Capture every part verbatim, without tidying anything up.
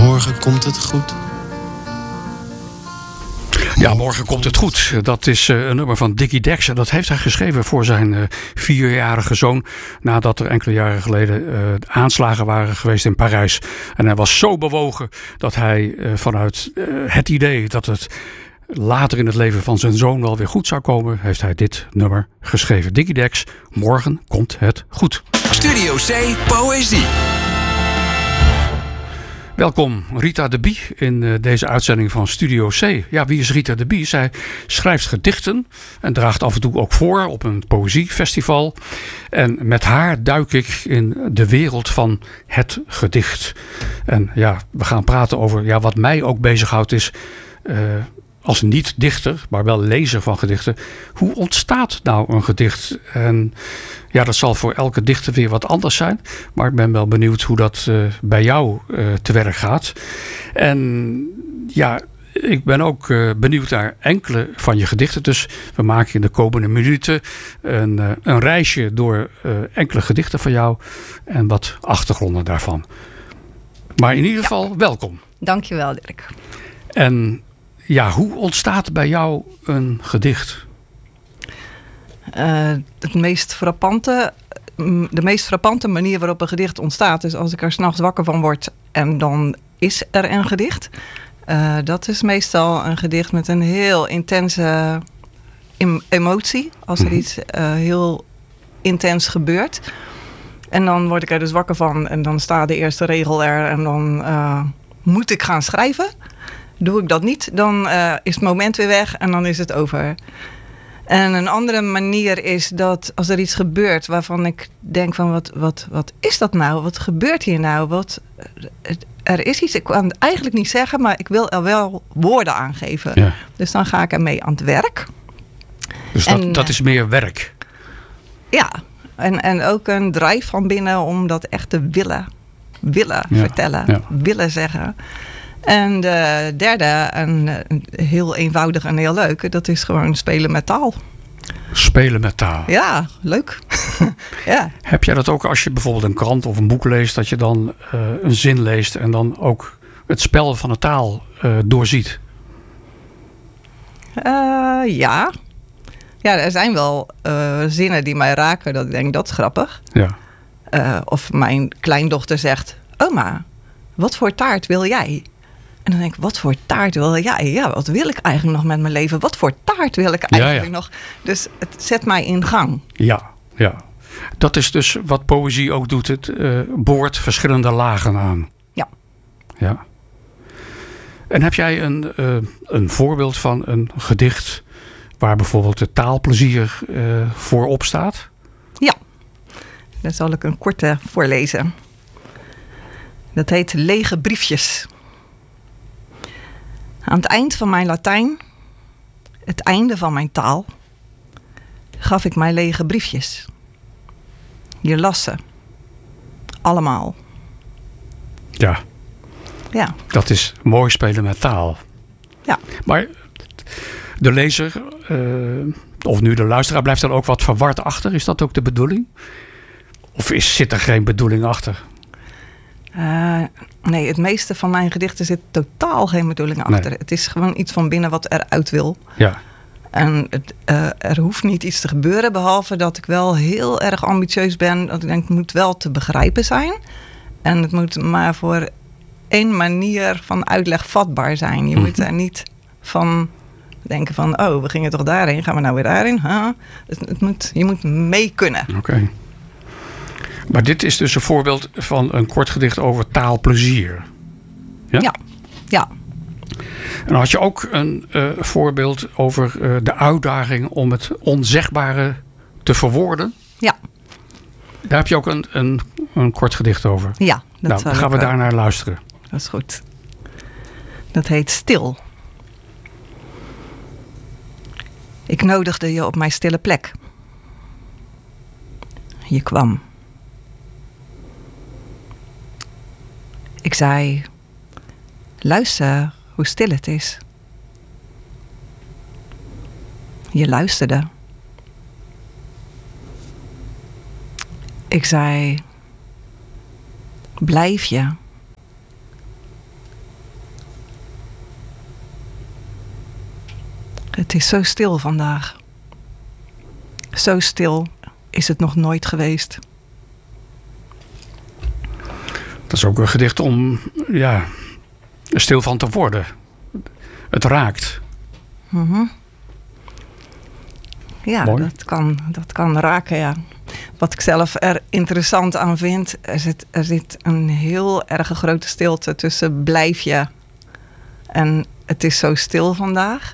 Morgen komt het goed. Ja, morgen komt het goed. Dat is uh, een nummer van Dickie Dex. En dat heeft hij geschreven voor zijn uh, vierjarige zoon. Nadat er enkele jaren geleden uh, aanslagen waren geweest in Parijs. En hij was zo bewogen dat hij uh, vanuit uh, het idee dat het later in het leven van zijn zoon wel weer goed zou komen, heeft hij dit nummer geschreven. Dickie Dex, morgen komt het goed. Studio C, Poëzie. Welkom Rita de Bie in uh, deze uitzending van Studio C. Ja, wie is Rita de Bie? Zij schrijft gedichten en draagt af en toe ook voor op een poëziefestival. En met haar duik ik in de wereld van het gedicht. En ja, we gaan praten over ja, wat mij ook bezighoudt is Uh, als niet-dichter, maar wel lezer van gedichten. Hoe ontstaat nou een gedicht? En ja, dat zal voor elke dichter weer wat anders zijn. Maar ik ben wel benieuwd hoe dat uh, bij jou uh, te werk gaat. En ja, ik ben ook uh, benieuwd naar enkele van je gedichten. Dus we maken in de komende minuten een, uh, een reisje door uh, enkele gedichten van jou. En wat achtergronden daarvan. Maar in ieder geval, ja. Welkom. Dankjewel, Dirk. En ja, hoe ontstaat bij jou een gedicht? Uh, het meest frappante, de meest frappante manier waarop een gedicht ontstaat is als ik er 's nachts wakker van word en dan is er een gedicht. Uh, dat is meestal een gedicht met een heel intense em- emotie. Als er mm-hmm. iets uh, heel intens gebeurt. En dan word ik er dus wakker van en dan staat de eerste regel er en dan uh, moet ik gaan schrijven. Doe ik dat niet, dan uh, is het moment weer weg en dan is het over. En een andere manier is dat als er iets gebeurt waarvan ik denk van wat, wat, wat is dat nou? Wat gebeurt hier nou? Wat, er is iets, ik kan het eigenlijk niet zeggen, maar ik wil er wel woorden aan geven. Ja. Dus dan ga ik ermee aan het werk. Dus dat, en, dat is meer werk? Ja, en, en ook een drive van binnen om dat echt te willen, willen ja. vertellen, ja. willen zeggen. En de derde, en heel eenvoudig en heel leuk, dat is gewoon spelen met taal. Spelen met taal. Ja, leuk. ja. Heb jij dat ook als je bijvoorbeeld een krant of een boek leest, dat je dan uh, een zin leest en dan ook het spel van de taal uh, doorziet? Uh, ja. Ja, er zijn wel uh, zinnen die mij raken dat ik denk, dat is grappig. Ja. Uh, of mijn kleindochter zegt, oma, wat voor taart wil jij? En dan denk ik, wat voor taart wil jij? Ja, wat wil ik eigenlijk nog met mijn leven? Wat voor taart wil ik eigenlijk ja, ja. nog? Dus het zet mij in gang. Ja, ja. Dat is dus wat poëzie ook doet. Het uh, boort verschillende lagen aan. Ja. Ja. En heb jij een, uh, een voorbeeld van een gedicht waar bijvoorbeeld de taalplezier uh, voorop staat? Ja. Dan zal ik een korte voorlezen. Dat heet Lege briefjes. Aan het eind van mijn Latijn, het einde van mijn taal, gaf ik mij lege briefjes. Je las ze. Allemaal. Ja. Ja. Dat is mooi spelen met taal. Ja. Maar de lezer, uh, of nu de luisteraar, blijft dan ook wat verward achter. Is dat ook de bedoeling? Of is, zit er geen bedoeling achter? Uh, nee, het meeste van mijn gedichten zit totaal geen bedoeling achter. Nee. Het is gewoon iets van binnen wat eruit wil. Ja. En het, uh, er hoeft niet iets te gebeuren, behalve dat ik wel heel erg ambitieus ben. Dat ik denk, het moet wel te begrijpen zijn. En het moet maar voor één manier van uitleg vatbaar zijn. Je mm-hmm. moet er niet van denken van, oh, we gingen toch daarheen, gaan we nou weer daarheen? Huh? Het, het moet, je moet mee kunnen. Oké. Okay. Maar dit is dus een voorbeeld van een kort gedicht over taalplezier. Ja? Ja. ja. En dan had je ook een uh, voorbeeld over uh, de uitdaging om het onzegbare te verwoorden. Ja. Daar heb je ook een, een, een kort gedicht over. Ja. Dat nou, dan gaan we daar naar luisteren. Dat is goed. Dat heet Stil. Ik nodigde je op mijn stille plek. Je kwam. Ik zei, luister hoe stil het is. Je luisterde. Ik zei, blijf je. Het is zo stil vandaag. Zo stil is het nog nooit geweest. Dat is ook een gedicht om ja, stil van te worden. Het raakt. Mm-hmm. Ja, dat kan, dat kan raken, ja. Wat ik zelf er interessant aan vind, er zit, er zit een heel erg grote stilte tussen blijf je en het is zo stil vandaag.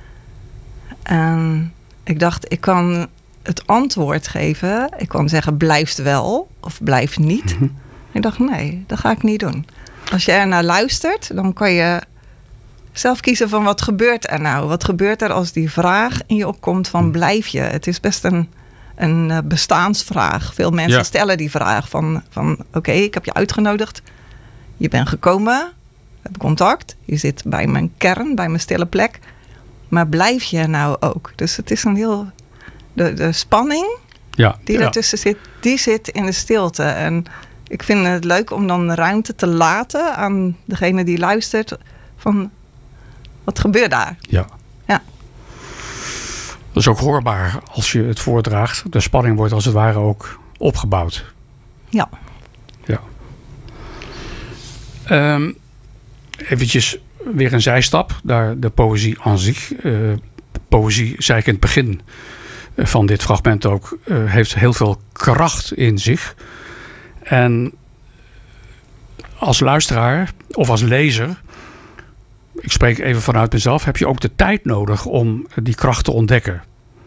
En ik dacht, ik kan het antwoord geven. Ik kan zeggen, blijf wel of blijf niet. Mm-hmm. Ik dacht, nee, dat ga ik niet doen. Als je er naar luistert, dan kan je zelf kiezen van wat gebeurt er nou? Wat gebeurt er als die vraag in je opkomt van blijf je? Het is best een, een bestaansvraag. Veel mensen ja. stellen die vraag van, van oké, okay, ik heb je uitgenodigd. Je bent gekomen, we hebben contact. Je zit bij mijn kern, bij mijn stille plek. Maar blijf je nou ook? Dus het is een heel... De, de spanning ja, die ja. ertussen zit, die zit in de stilte. En ik vind het leuk om dan ruimte te laten aan degene die luistert van wat gebeurt daar? Ja. ja. Dat is ook hoorbaar als je het voordraagt. De spanning wordt als het ware ook opgebouwd. Ja. Ja. Um, eventjes weer een zijstap naar de poëzie aan zich. Uh, poëzie, zei ik in het begin van dit fragment ook, uh, heeft heel veel kracht in zich. En als luisteraar of als lezer, ik spreek even vanuit mezelf, heb je ook de tijd nodig om die kracht te ontdekken.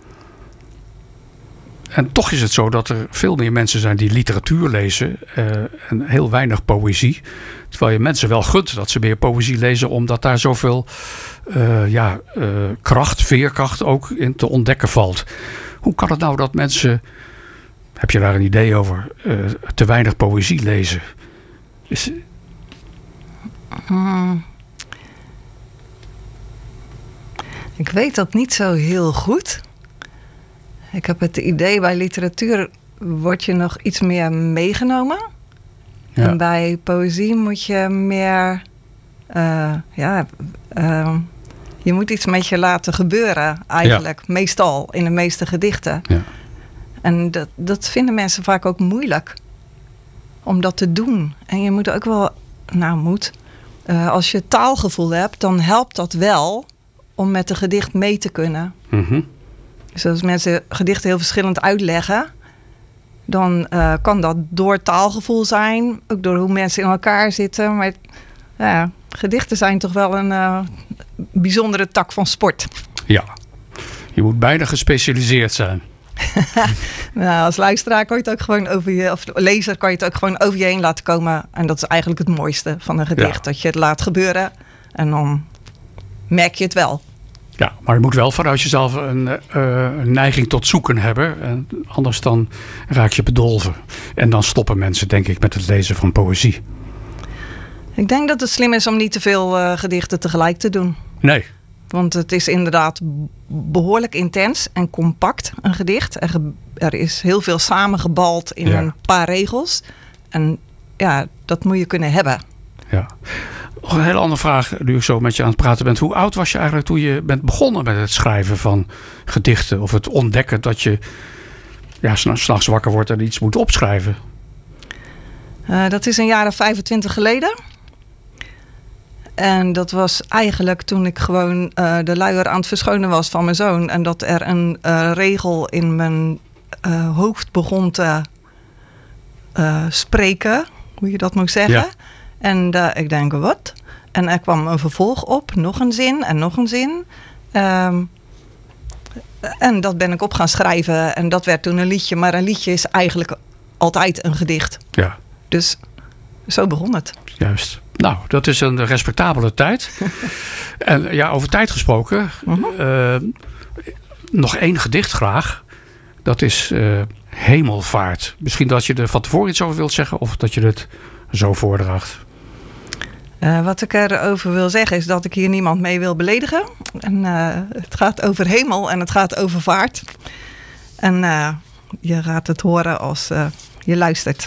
En toch is het zo dat er veel meer mensen zijn die literatuur lezen uh, en heel weinig poëzie. Terwijl je mensen wel gunt dat ze meer poëzie lezen, omdat daar zoveel uh, ja, uh, kracht, veerkracht ook in te ontdekken valt. Hoe kan het nou dat mensen, heb je daar een idee over, uh, te weinig poëzie lezen? Is... Hmm. Ik weet dat niet zo heel goed. Ik heb het idee, bij literatuur word je nog iets meer meegenomen. Ja. En bij poëzie moet je meer... Uh, ja, uh, je moet iets met je laten gebeuren eigenlijk. Ja. Meestal, in de meeste gedichten. Ja. En dat, dat vinden mensen vaak ook moeilijk. Om dat te doen. En je moet ook wel... Nou, moet... Uh, als je taalgevoel hebt, dan helpt dat wel om met een gedicht mee te kunnen. Mm-hmm. Dus als mensen gedichten heel verschillend uitleggen, dan uh, kan dat door taalgevoel zijn, ook door hoe mensen in elkaar zitten. Maar ja, gedichten zijn toch wel een uh, bijzondere tak van sport. Ja, je moet bijna gespecialiseerd zijn. Nou, als luisteraar kan je het ook gewoon over je, of lezer kan je het ook gewoon over je heen laten komen. En dat is eigenlijk het mooiste van een gedicht. Ja. Dat je het laat gebeuren en dan merk je het wel. Ja, maar je moet wel vanuit jezelf een, uh, een neiging tot zoeken hebben. En anders dan raak je bedolven. En dan stoppen mensen, denk ik, met het lezen van poëzie. Ik denk dat het slim is om niet te veel uh, gedichten tegelijk te doen. Nee. Want het is inderdaad behoorlijk intens en compact, een gedicht. Er, er is heel veel samengebald in ja. een paar regels. En ja, dat moet je kunnen hebben. Ja. Nog een hele andere vraag, nu ik zo met je aan het praten ben. Hoe oud was je eigenlijk toen je bent begonnen met het schrijven van gedichten? Of het ontdekken dat je ja, 's nachts wakker wordt en iets moet opschrijven? Uh, dat is een jaar of vijfentwintig geleden. En dat was eigenlijk toen ik gewoon uh, de luier aan het verschonen was van mijn zoon. En dat er een uh, regel in mijn uh, hoofd begon te uh, spreken. Hoe je dat moet zeggen. Ja. En uh, ik denk, wat? En er kwam een vervolg op. Nog een zin en nog een zin. Um, en dat ben ik op gaan schrijven. En dat werd toen een liedje. Maar een liedje is eigenlijk altijd een gedicht. Ja. Dus zo begon het. Juist. Nou, dat is een respectabele tijd. En ja, over tijd gesproken. Uh-huh. Uh, nog één gedicht graag. Dat is uh, Hemelvaart. Misschien dat je er van tevoren iets over wilt zeggen. Of dat je het zo voordraagt. Uh, wat ik erover wil zeggen is dat ik hier niemand mee wil beledigen. En, uh, het gaat over hemel en het gaat over vaart. En uh, je gaat het horen als uh, je luistert.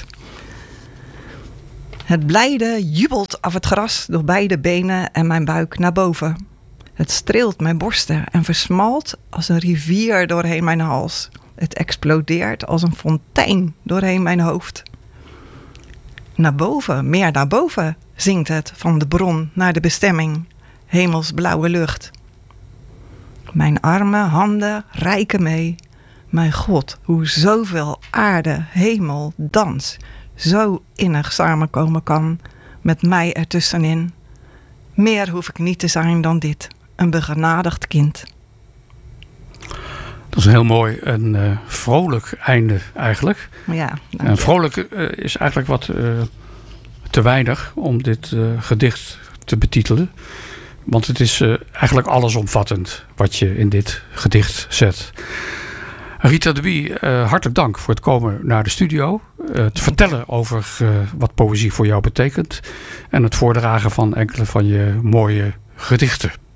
Het blijde jubelt af het gras door beide benen en mijn buik naar boven. Het streelt mijn borsten en versmalt als een rivier doorheen mijn hals. Het explodeert als een fontein doorheen mijn hoofd. Naar boven, meer naar boven, zingt het van de bron naar de bestemming. Hemelsblauwe lucht. Mijn armen, handen reiken mee. Mijn God, hoe zoveel aarde, hemel, dans zo innig samenkomen kan met mij ertussenin. Meer hoef ik niet te zijn dan dit, een begenadigd kind. Dat is een heel mooi en uh, vrolijk einde eigenlijk. Ja, en vrolijk uh, is eigenlijk wat uh, te weinig om dit uh, gedicht te betitelen. Want het is uh, eigenlijk allesomvattend wat je in dit gedicht zet. Rita de Bie, uh, hartelijk dank voor het komen naar de studio. Uh, te vertellen over uh, wat poëzie voor jou betekent. En het voordragen van enkele van je mooie gedichten.